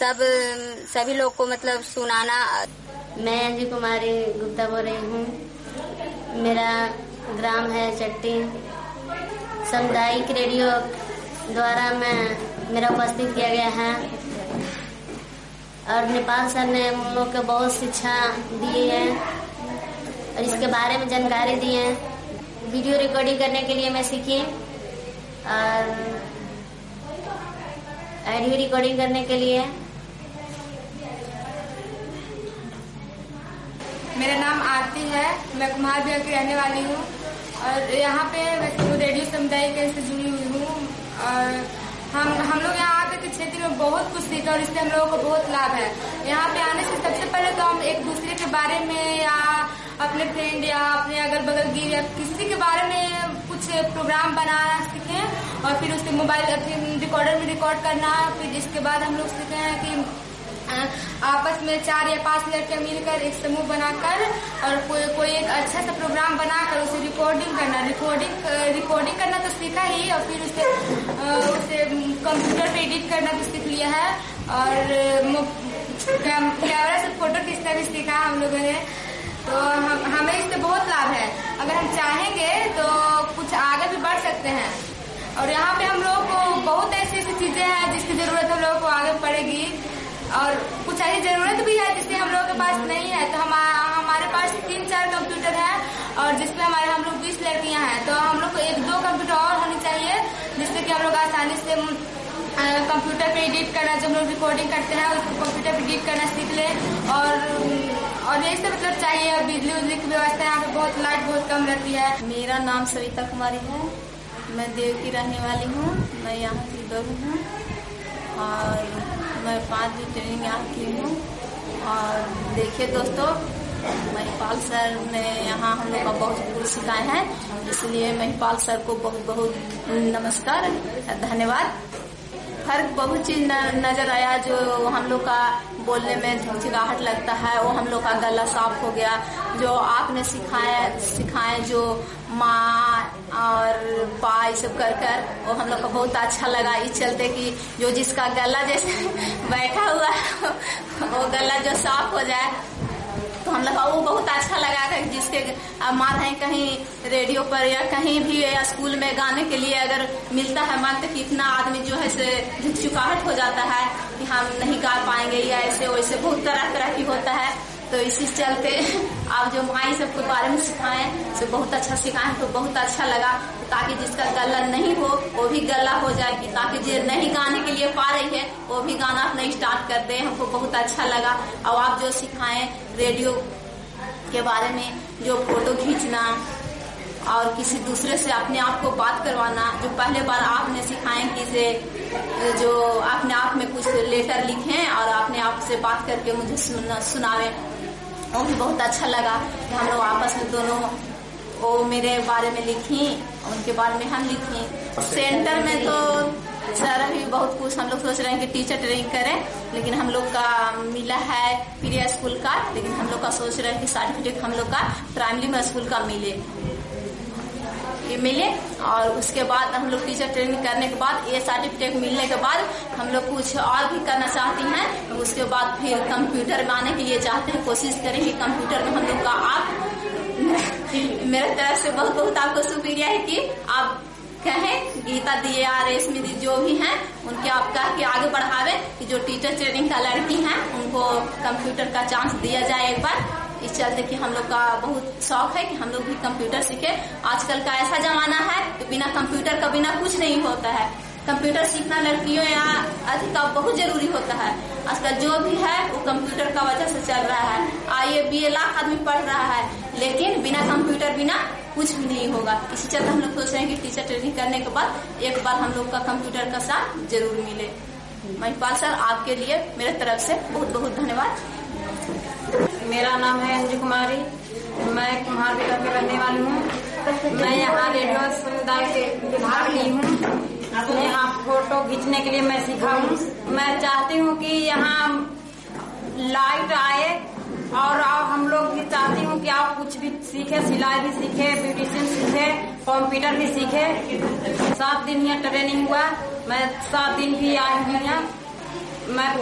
सभी लोग को मतलब सुनाना। मैं अंजू कुमारी गुप्ता बोल रही हूँ। मेरा ग्राम है चट्टी। सामुदायिक रेडियो द्वारा मेरा उपस्थित किया गया है और नेपाल सर ने हम लोग को बहुत शिक्षा दी है और इसके बारे में जानकारी दी है। वीडियो रिकॉर्डिंग करने के लिए मैं सीखी और ऑडियो रिकॉर्डिंग करने के लिए। मेरा नाम आरती है। मैं कुमार बिहार की रहने वाली हूँ और यहाँ पे मैं रेडियो सामुदायिक से जुड़ी हुई हूँ और हम लोग यहाँ आकर के क्षेत्र में बहुत कुछ सीखा और इससे हम लोगों को बहुत लाभ है। यहाँ पे आने से सबसे पहले तो हम एक दूसरे के बारे में या अपने फ्रेंड या अपने अगल बगल गिर या किसी के बारे में कुछ प्रोग्राम बनाना सीखे और फिर उसके मोबाइल रिकॉर्डर में रिकॉर्ड करना। फिर इसके बाद हम लोग सीखे हैं कि आपस में 4 या 5 लड़के मिलकर एक समूह बनाकर और कोई एक अच्छा सा प्रोग्राम बनाकर उसे रिकॉर्डिंग करना तो सीखा ही और फिर उसे कंप्यूटर पे एडिट करना भी सीख लिया है और कैमरा से फोटो खींचना भी सीखा हम लोगों ने। तो हमें इससे बहुत लाभ है। अगर हम चाहेंगे तो कुछ आगे भी बढ़ सकते हैं और यहाँ पे हम लोग को बहुत ऐसी चीजें हैं जिसकी जरूरत हम लोगों को आगे पड़ेगी और कुछ ऐसी जरूरत भी है जिससे हम लोगों के पास नहीं है। तो हमारे पास 3-4 कंप्यूटर है और जिसमें हम लोग 20 लड़कियां हैं तो हम लोग को 1-2 कंप्यूटर और होनी चाहिए जिससे कि हम लोग आसानी से कंप्यूटर पे एडिट करना, जब हम लोग रिकॉर्डिंग करते हैं उसको कंप्यूटर पे एडिट करना सीख लें और यही सब मतलब चाहिए। बिजली की व्यवस्था यहाँ पे बहुत लाइट बहुत कम रहती है। मेरा नाम सविता कुमारी है। मैं देव की रहने वाली हूँ। मैं यहाँ की बहू हूँ और मैं 5 दिन ट्रेनिंग यहाँ की हूँ। और देखिए दोस्तों, महिपाल सर ने यहाँ हम लोग का बहुत कुछ सिखाए हैं, इसलिए महिपाल सर को बहुत बहुत नमस्कार, धन्यवाद। फर्क बहुत चीज नजर आया। जो हम लोग का बोलने में झिझिगाहट लगता है वो हम लोग का गला साफ हो गया। जो आपने सिखाए जो माँ और पा ये सब कर वो हम लोग को बहुत अच्छा लगा। इस चलते कि जो जिसका गला जैसे बैठा हुआ है वो गला जो साफ हो जाए तो हम लोग वो बहुत अच्छा लगा। जिसके मान है कहीं रेडियो पर या कहीं भी या स्कूल में गाने के लिए अगर मिलता है मान तो कितना आदमी जो है से झुकझुकाहट हो जाता है कि हम नहीं गा पाएंगे या ऐसे वैसे बहुत तरह की होता है। तो इसी चलते आप जो माई सबके बारे में सिखाएं से बहुत अच्छा सिखाएं तो बहुत अच्छा लगा, ताकि जिसका गला नहीं हो वो भी गला हो जाए कि ताकि जो नहीं गाने के लिए पा रही है वो भी गाना अपना स्टार्ट कर दे। हमको बहुत अच्छा लगा। और आप जो सिखाएं रेडियो के बारे में, जो फोटो खींचना और किसी दूसरे से अपने आप को बात करवाना, जो पहले बार आपने सिखाएं कि जो अपने आप में कुछ लेटर लिखें और अपने आप से बात करके मुझे सुनावे, वो भी बहुत अच्छा लगा कि हम लोग आपस में दोनों वो मेरे बारे में लिखी उनके बारे में हम लिखी। सेंटर में तो सर अभी बहुत कुछ हम लोग सोच रहे हैं कि टीचर ट्रेनिंग करें, लेकिन हम लोग का मिला है प्रिया स्कूल का, लेकिन हम लोग का सोच रहे हैं कि सर्टिफिकेट हम लोग का प्राइमरी में स्कूल का मिले और उसके बाद हम लोग टीचर ट्रेनिंग करने के बाद ये सर्टिफिकेट मिलने के बाद हम लोग कुछ और भी करना चाहती हैं। तो उसके बाद फिर कंप्यूटर में आने के लिए चाहते हैं, कोशिश करेंगे कंप्यूटर में हम लोग का। आप मेरे तरफ से बहुत बहुत आपको शुक्रिया है कि आप कहें गीता दी या रेशमी दी जो भी हैं उनके आप कह के आगे बढ़ावे कि जो टीचर ट्रेनिंग का लड़की हैं उनको कंप्यूटर का चांस दिया जाए एक बार। इस चलते कि हम लोग का बहुत शौक है कि हम लोग भी कंप्यूटर सीखे। आजकल का ऐसा जमाना है कि बिना कंप्यूटर का बिना कुछ नहीं होता है। कंप्यूटर सीखना लड़कियों या अधिका बहुत जरूरी होता है। आजकल जो भी है वो कंप्यूटर का वजह से चल रहा है। IABA लाख आदमी पढ़ रहा है, लेकिन बिना कंप्यूटर बिना कुछ भी नहीं होगा। इसी चलते हम लोग सोच रहे हैं कि टीचर ट्रेनिंग करने के बाद एक बार हम लोग का कंप्यूटर का साथ जरूर मिले। महिपाल सर आपके लिए मेरे तरफ से बहुत बहुत धन्यवाद। मेरा नाम है अंजू कुमारी। मैं कुम्हार बिहार की रहने वाली हूँ। मैं यहाँ रेडियो समुदाय से भाग ली हूँ। अपने आप फोटो खींचने के लिए मैं सीखा हूँ। मैं चाहती हूँ कि यहाँ लाइट आए और हम लोग भी चाहती हूँ कि आप कुछ भी सीखे, सिलाई भी सीखे, ब्यूटिशियन सीखे, कंप्यूटर भी सीखे। 7 दिन यहाँ ट्रेनिंग हुआ। मैं 7 दिन भी आई हूँ यहाँ। मैं